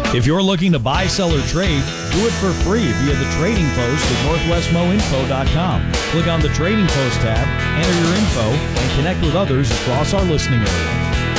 If you're looking to buy, sell, or trade, do it for free via the Trading Post at northwestmoinfo.com. Click on the Trading Post tab, enter your info, and connect with others across our listening area.